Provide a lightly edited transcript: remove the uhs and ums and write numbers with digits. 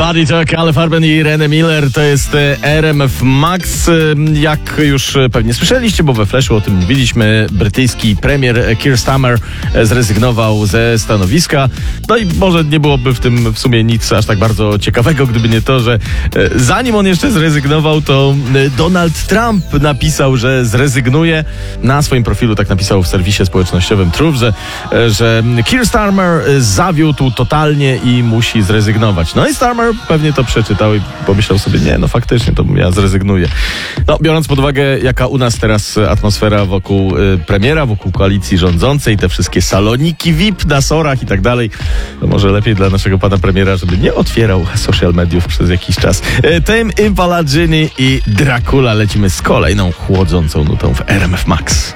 Buddy Talk, Ale Farben i René Miller, to jest RMF Max. Jak już pewnie słyszeliście, bo we Flashu o tym mówiliśmy, brytyjski premier Keir Starmer zrezygnował ze stanowiska. No i może nie byłoby w tym w sumie nic aż tak bardzo ciekawego, gdyby nie to, że zanim on jeszcze zrezygnował, to Donald Trump napisał, że zrezygnuje. Na swoim profilu tak napisał w serwisie społecznościowym Truth, że Keir Starmer zawiódł totalnie i musi zrezygnować. No i Starmer pewnie to przeczytał i pomyślał sobie, nie, no faktycznie, to ja zrezygnuję. No, biorąc pod uwagę, jaka u nas teraz atmosfera wokół premiera, wokół koalicji rządzącej, te wszystkie saloniki VIP na sorach i tak dalej, to może lepiej dla naszego pana premiera, żeby nie otwierał social mediów przez jakiś czas. Tame Impala, Ginny i Dracula. Lecimy z kolejną chłodzącą nutą w RMF Max.